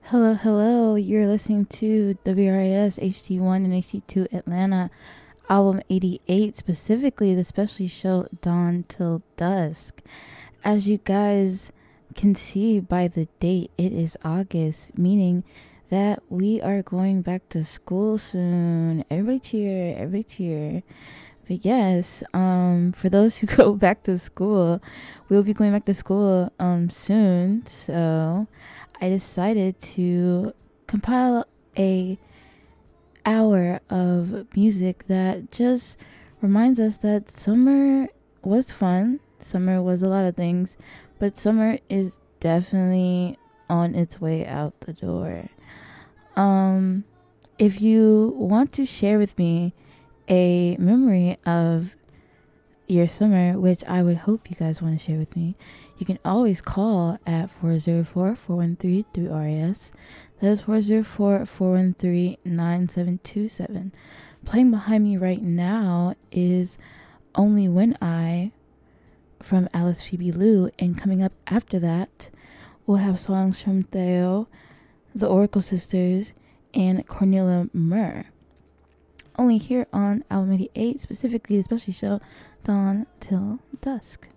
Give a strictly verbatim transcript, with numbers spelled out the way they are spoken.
Hello, hello. You're listening to W R I S H T one and H T two Atlanta, album eighty-eight, specifically the special show Dawn Till Dusk. As you guys can see by the date, it is August, meaning that we are going back to school soon. Everybody cheer, everybody cheer. But yes, um, for those who go back to school, we'll be going back to school um soon. So I decided to compile a hour of music that just reminds us that summer was fun. Summer was a lot of things, but summer is definitely on its way out the door. Um, if you want to share with me a memory of your summer, which I would hope you guys want to share with me, you can always call at four oh four, four one three, three R S. That is four oh four, four one three, nine seven two seven. Playing behind me right now is Only When I from Alice Phoebe Lou, and coming up after that, we'll have songs from Theo, the Oracle Sisters, and Cornelia Murr. Only here on Album eighty-eight, specifically the special show Dawn Till Dusk.